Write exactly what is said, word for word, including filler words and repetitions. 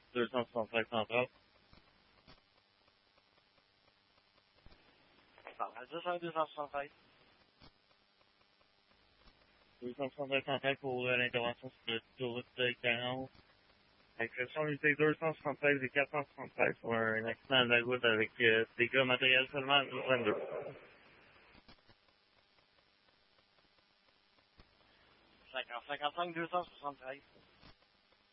deux cent soixante-treize central. Central dix un deux cent soixante-treize. deux cent soixante-treize central pour euh, l'intervention sur l'autoroute quarante. Exception unité deux cent soixante-treize et quatre cent soixante-treize pour un accident de la route avec euh, dégâts matériels seulement vingt-deux. cinquante cinquante-cinq deux cent soixante-treize.